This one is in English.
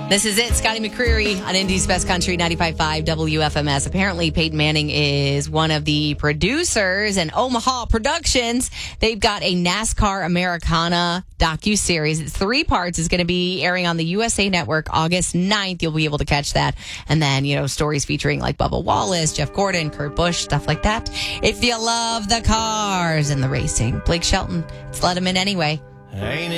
This is it. Scotty McCreery on Indy's Best Country 95.5 WFMS. Apparently, Peyton Manning is one of the producers and Omaha Productions. They've got a NASCAR Americana docuseries. It's 3 parts. It's going to be airing on the USA Network August 9th. You'll be able to catch that. And then, stories featuring like Bubba Wallace, Jeff Gordon, Kurt Busch, stuff like that. If you love the cars and the racing, Blake Shelton, let's let him in anyway. Ain't